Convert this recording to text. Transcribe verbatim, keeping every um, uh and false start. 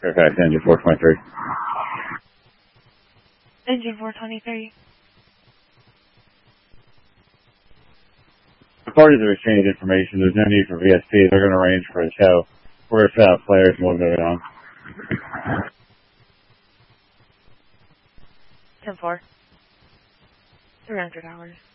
Fairfax, engine four twenty-three. Engine four twenty-three. The parties have exchanged information. There's no need for V S P. They're going to arrange for a show. We're going to set out players and we'll move it on. ten four. three hundred hours.